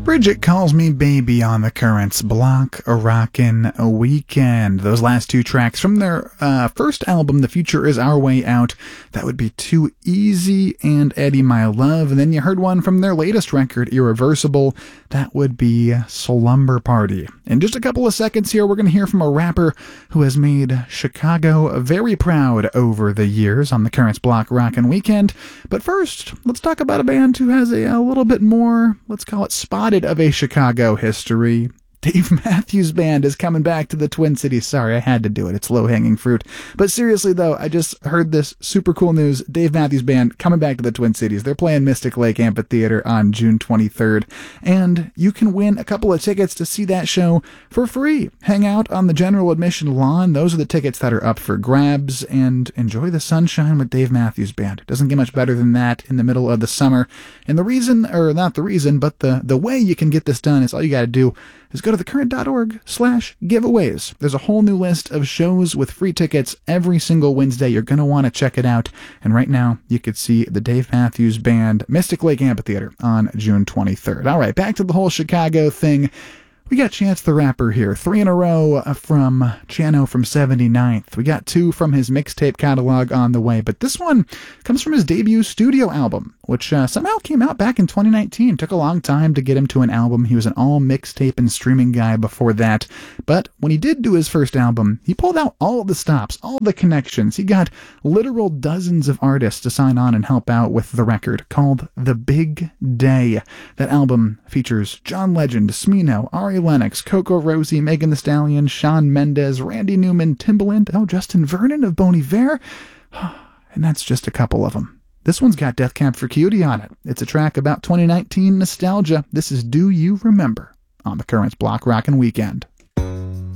Bridget Calls Me Baby on the Currents Block Rockin' Weekend. Those last two tracks from their first album, The Future Is Our Way Out. That would be Too Easy and Eddie My Love. And then you heard one from their latest record, Irreversible. That would be Slumber Party. In just a couple of seconds here, we're going to hear from a rapper who has made Chicago very proud over the years on the Currents Block Rockin' Weekend. But first, let's talk about a band who has a little bit more, let's call it spotted of a Chicago history. Dave Matthews Band is coming back to the Twin Cities. Sorry, I had to do it. It's low-hanging fruit. But seriously, though, I just heard this super cool news. Dave Matthews Band coming back to the Twin Cities. They're playing Mystic Lake Amphitheater on June 23rd. And you can win a couple of tickets to see that show for free. Hang out on the general admission lawn. Those are the tickets that are up for grabs. And enjoy the sunshine with Dave Matthews Band. It doesn't get much better than that in the middle of the summer. And the reason, or not the reason, but the way you can get this done is all you got to do is go to thecurrent.org/giveaways. There's a whole new list of shows with free tickets every single Wednesday. You're going to want to check it out. And right now, you could see the Dave Matthews Band, Mystic Lake Amphitheater on June 23rd. All right, back to the whole Chicago thing. We got Chance the Rapper here. 3 in a row from Chano from 79th. We got 2 from his mixtape catalog on the way, but this one comes from his debut studio album, which somehow came out back in 2019. Took a long time to get him to an album. He was an all mixtape and streaming guy before that, but when he did do his first album, he pulled out all the stops, all the connections. He got literal dozens of artists to sign on and help out with the record called The Big Day. That album features John Legend, Smino, Ari Lennox, Coco Rosie, Megan Thee Stallion, Shawn Mendes, Randy Newman, Timbaland, Justin Vernon of Bon Iver, and that's just a couple of them. This one's got Death Cab for Cutie on it. It's a track about 2019 nostalgia. This is Do You Remember on the Currents Block Rockin' Weekend.